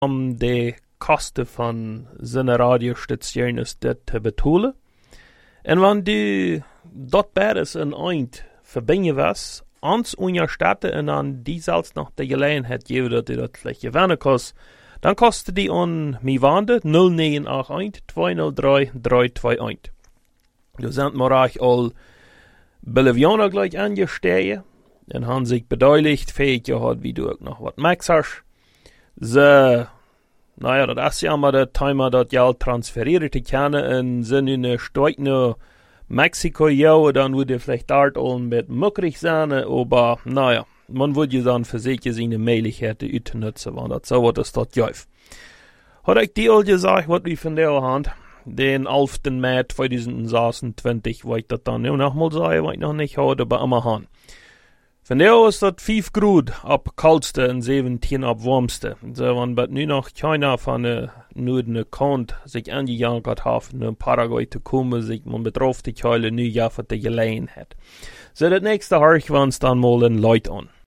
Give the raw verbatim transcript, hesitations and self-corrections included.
om de kosten van zijn radiostation is dit te betalen. En wanneer du dat beides een eind verbinden was, ons onderstatten en dan die zelfs nog de gelegenheid geven dat je dat gleich gewinnen kost, dan kostet die on mi wande nul negen acht een twee nul drie drie twee een. Du sind morach al Bolivianer gleich angestehen en han sich beteiligt, fähig gehad, wie du auch noch wat Max hast. Ze, naja, dat is ja maar dat Thema dat Geld transferieren te kunnen en ze nu ne Stück naar Mexiko jou, dann würde vielleicht dort auch mit möglich sein, aber naja, man würde dann für sich seine Möglichkeiten utnutzen, wenn das so ist, das läuft. Hat ich dir all gesagt, was wir von der Hand, den elften März zweitausendzweiundzwanzig, wo ich das dann noch mal sage, was ich noch nicht hatte, aber immer han. Von der ist das fünf Grad ab kälteste und siebzehn ab warmste. So, wenn bet nu noch keiner von der Norden Kant sich angejagert hat, in Paraguay zu kommen, sich man betroffen die Keule nu ja für die Gelegenheit. So, das nächste Harch wir uns dann mal in Leute an.